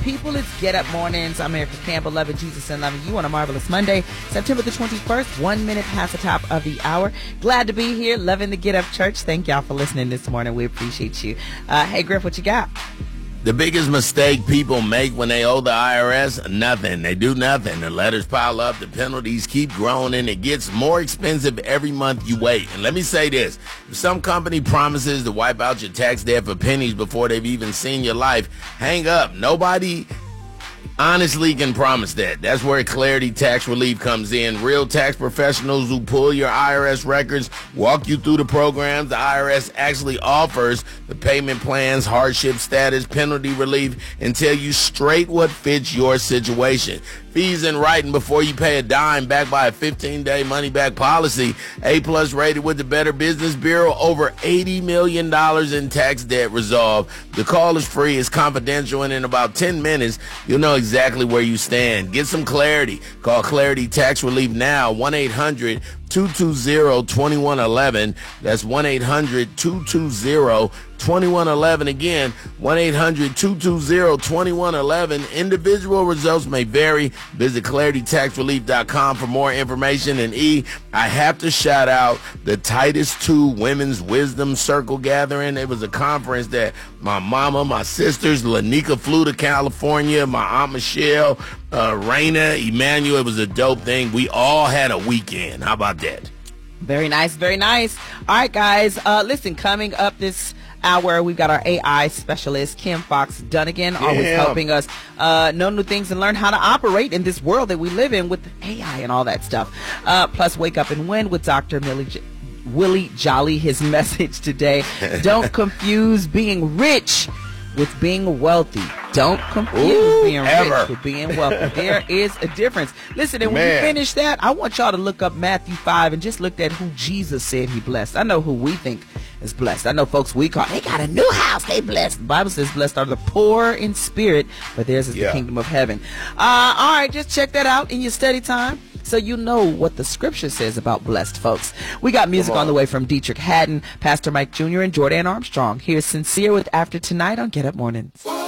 people. It's Get Up Mornings. I'm Erica Campbell, loving Jesus and loving you on a marvelous Monday, September the 21st, 1 minute past the top of the hour. Glad to be here, loving the Get Up Church. Thank y'all for listening this morning. We appreciate you. Hey, Griff, what you got? The biggest mistake people make when they owe the IRS, nothing. They do nothing. The letters pile up, the penalties keep growing, and it gets more expensive every month you wait. And let me say this. If some company promises to wipe out your tax debt for pennies before they've even seen your life, hang up. Nobody honestly can promise that. That's where Clarity Tax Relief comes in. Real tax professionals who pull your IRS records, walk you through the programs the IRS actually offers, the payment plans, hardship status, penalty relief, and tell you straight what fits your situation. Fees in writing before you pay a dime, backed by a 15-day money-back policy. A-plus rated with the Better Business Bureau. Over $80 million in tax debt resolved. The call is free. It's confidential. And in about 10 minutes, you'll know exactly where you stand. Get some clarity. Call Clarity Tax Relief now. 1-800-220-2111. That's 1-800-220-2111. Again, 1-800-220-2111. Individual results may vary. Visit ClarityTaxRelief.com for more information. And I have to shout out the Titus II Women's Wisdom Circle Gathering. It was a conference that my mama, my sisters, Lanika flew to California, my Aunt Michelle, Raina, Emmanuel. It was a dope thing. We all had a weekend. How about that? Very nice, very nice. All right, guys. Listen, coming up this hour, we've got our AI specialist, Kim Fox Dunnigan, always helping us know new things and learn how to operate in this world that we live in with AI and all that stuff. Plus, Wake Up and Win with Dr. Willie Jolly. His message today: don't confuse being rich with being wealthy. Don't confuse being rich with being wealthy. There is a difference. Listen, and when we finish that, I want y'all to look up Matthew 5 and just look at who Jesus said he blessed. I know who we think is blessed. I know folks we call, they got a new house, they blessed. The Bible says blessed are the poor in spirit, but theirs is the kingdom of heaven. All right, just check that out in your study time, so you know what the scripture says about blessed folks. We got music on the way from Dietrich Haddon, Pastor Mike Jr., and Jordan Armstrong. Here's Sincere with After Tonight on Get Up Mornings.